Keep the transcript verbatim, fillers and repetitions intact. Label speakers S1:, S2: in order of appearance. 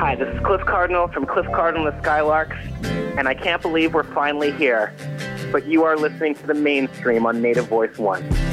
S1: Hi, this is Cliff Cardinal from Cliff Cardinal and the Skylarks, and I can't believe we're finally here. But you are listening to The Mainstream on Native Voice One.